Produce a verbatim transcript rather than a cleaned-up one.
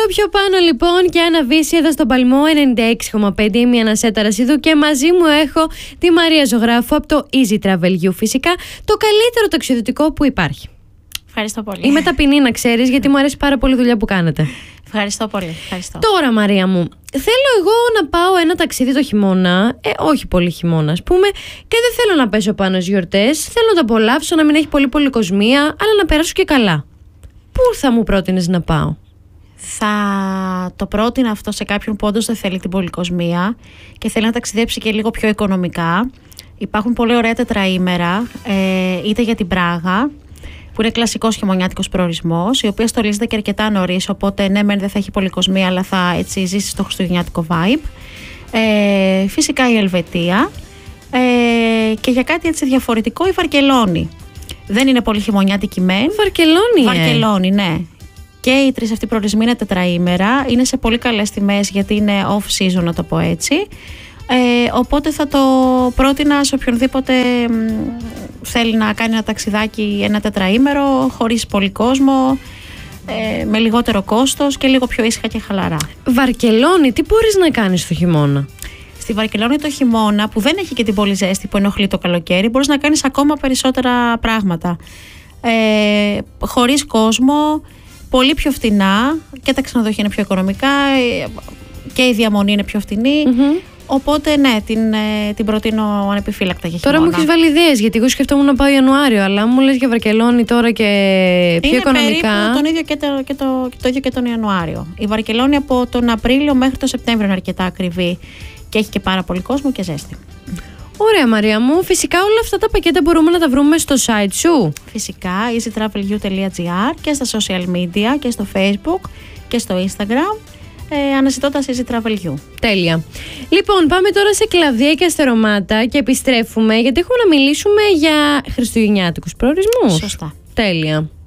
πιο πάνω λοιπόν και Άννα Βύση εδώ στον Παλμό ενενήντα έξι κόμμα πέντε. Είμαι η Ανασέ Ταρασίδου και μαζί μου έχω τη Μαρία Ζωγράφου από το Easy Travel You. Φυσικά το καλύτερο ταξιδιωτικό που υπάρχει. Ευχαριστώ πολύ. Είμαι ταπεινή να ξέρεις, γιατί μου αρέσει πάρα πολύ η δουλειά που κάνετε. Ευχαριστώ πολύ. Ευχαριστώ. Τώρα, Μαρία μου, θέλω εγώ να πάω ένα ταξίδι το χειμώνα, ε, όχι πολύ χειμώνα, ας πούμε, και δεν θέλω να πέσω πάνω στις γιορτές. Θέλω να το απολαύσω, να μην έχει πολύ πολυκοσμία, αλλά να περάσω και καλά. Πού θα μου πρότεινες να πάω? Θα το πρότεινα αυτό σε κάποιον που όντως δεν θέλει την πολυκοσμία και θέλει να ταξιδέψει και λίγο πιο οικονομικά. Υπάρχουν πολύ ωραία τετραήμερα, ε, είτε για την Πράγα, που είναι κλασικός χειμωνιάτικος προορισμός, η οποία στολίζεται και αρκετά νωρίς, οπότε ναι, μεν δεν θα έχει πολυκοσμία, αλλά θα έτσι ζήσει στο χριστουγεννιάτικο vibe. Ε, φυσικά η Ελβετία ε, και για κάτι έτσι διαφορετικό η Βαρκελόνη. Δεν είναι πολύ χειμωνιάτικη μεν. Βαρκελόνη, Βαρκελόνη, ε. ναι. Και οι τρεις αυτοί προορισμοί είναι τετραήμερα, είναι σε πολύ καλές τιμές γιατί είναι off season, να το πω έτσι. Ε, οπότε θα το πρότεινα σε οποιονδήποτε μ, θέλει να κάνει ένα ταξιδάκι ένα τετραήμερο, χωρίς πολύ κόσμο, ε, με λιγότερο κόστος και λίγο πιο ήσυχα και χαλαρά. Βαρκελόνη, τι μπορείς να κάνεις το χειμώνα? Στη Βαρκελόνη το χειμώνα, που δεν έχει και την πολύ ζέστη που ενοχλεί το καλοκαίρι, μπορείς να κάνεις ακόμα περισσότερα πράγματα. Ε, χωρίς κόσμο, πολύ πιο φτηνά, και τα ξενοδοχεία είναι πιο οικονομικά και η διαμονή είναι πιο φτηνή. Mm-hmm. Οπότε ναι, την, την προτείνω ανεπιφύλακτα για χειμώνα. Τώρα μου έχεις βάλει ιδέες, γιατί εγώ σκεφτόμουν να πάω Ιανουάριο, αλλά μου λες για Βαρκελόνη τώρα και πιο είναι οικονομικά. Είναι τον ίδιο και το, και, το, και το ίδιο και τον Ιανουάριο. Η Βαρκελόνη από τον Απρίλιο μέχρι τον Σεπτέμβριο είναι αρκετά ακριβή και έχει και πάρα πολύ κόσμο και ζέστη. Ωραία, Μαρία μου. Φυσικά όλα αυτά τα πακέτα μπορούμε να τα βρούμε στο site σου. Φυσικά, easy travel you dot gr και στα social media και στο Facebook και στο Instagram, ε, αναζητώντας Easy Travel You. Τέλεια. Λοιπόν, πάμε τώρα σε κλαδιά και αστερωμάτα και επιστρέφουμε, γιατί έχουμε να μιλήσουμε για χριστουγεννιάτικους προορισμούς. Σωστά. Τέλεια.